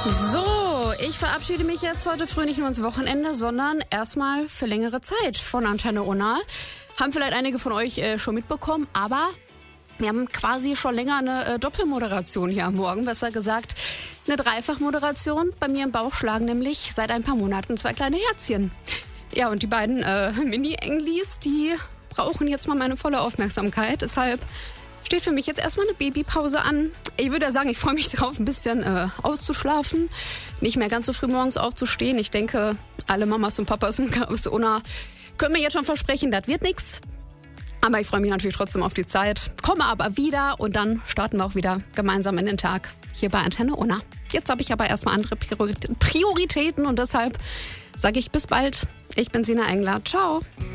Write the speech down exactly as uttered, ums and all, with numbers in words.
So, ich verabschiede mich jetzt heute früh nicht nur ins Wochenende, sondern erstmal für längere Zeit von Antenne Unna. Haben vielleicht einige von euch äh, schon mitbekommen, aber wir haben quasi schon länger eine äh, Doppelmoderation hier am Morgen, besser gesagt eine Dreifachmoderation. Bei mir im Bauch schlagen nämlich seit ein paar Monaten zwei kleine Herzchen. Ja, und die beiden äh, Mini-Englis, die brauchen jetzt mal meine volle Aufmerksamkeit, deshalb steht für mich jetzt erstmal eine Babypause an. Ich würde ja sagen, ich freue mich drauf, ein bisschen äh, auszuschlafen, nicht mehr ganz so früh morgens aufzustehen. Ich denke, alle Mamas und Papas aus Unna können mir jetzt schon versprechen, das wird nichts. Aber ich freue mich natürlich trotzdem auf die Zeit, komme aber wieder und dann starten wir auch wieder gemeinsam in den Tag hier bei Antenne Unna. Jetzt habe ich aber erstmal andere Prioritäten und deshalb sage ich bis bald. Ich bin Sina Engler. Ciao.